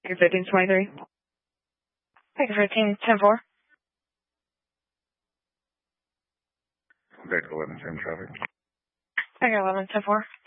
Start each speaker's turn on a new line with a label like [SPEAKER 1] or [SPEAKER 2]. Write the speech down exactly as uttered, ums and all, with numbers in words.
[SPEAKER 1] fifteen twenty-three.
[SPEAKER 2] Thank you, fifteen ten four.
[SPEAKER 3] Back to eleven ten traffic.
[SPEAKER 2] Thank you, eleven ten four.